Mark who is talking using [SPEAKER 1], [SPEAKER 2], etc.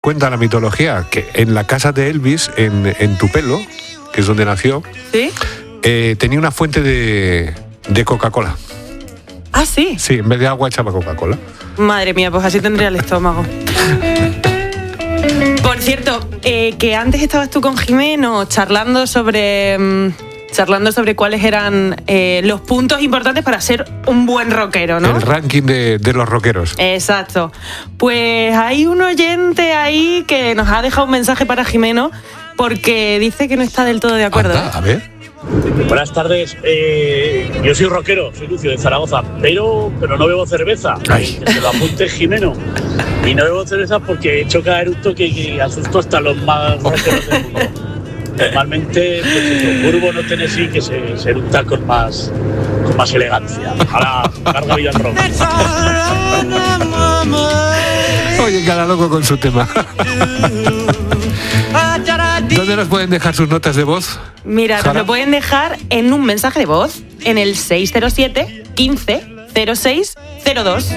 [SPEAKER 1] cuenta la mitología que en la casa de Elvis, en Tupelo, que es donde nació,
[SPEAKER 2] ¿Sí?
[SPEAKER 1] Tenía una fuente de Coca-Cola.
[SPEAKER 2] Ah, sí.
[SPEAKER 1] Sí, en vez de agua echaba Coca-Cola.
[SPEAKER 2] Madre mía, pues así tendría el estómago. Por cierto, que antes estabas tú con Jimeno charlando sobre cuáles eran los puntos importantes para ser un buen rockero, ¿no?
[SPEAKER 1] El ranking de los rockeros.
[SPEAKER 2] Exacto. Pues hay un oyente ahí que nos ha dejado un mensaje para Jimeno porque dice que no está del todo de acuerdo.
[SPEAKER 1] Anda, a ver.
[SPEAKER 3] Buenas tardes, yo soy rockero, soy Lucio de Zaragoza, pero no bebo cerveza.
[SPEAKER 1] Ay.
[SPEAKER 3] Que se lo apunte Jimeno. Y no bebo cerveza porque choca eructo que asusto hasta los más rockeros del mundo. Normalmente, pues Burbo no Tennessee, que se eructa con más elegancia. Ahora, carga Villarroel.
[SPEAKER 1] Oye, cada loco con su tema. ¿Dónde nos pueden dejar sus notas de voz?
[SPEAKER 2] Mira, nos lo pueden dejar en un mensaje de voz en el 607 15 06 02.